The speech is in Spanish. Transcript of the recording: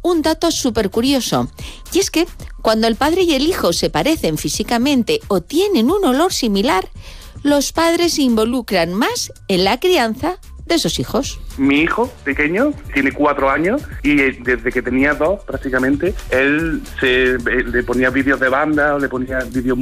un dato súper curioso, y es que cuando el padre y el hijo se parecen físicamente o tienen un olor similar, los padres se involucran más en la crianza de esos hijos. Mi hijo pequeño tiene 4 años y desde que tenía 2 prácticamente, él le ponía vídeos de banda o le ponía vídeos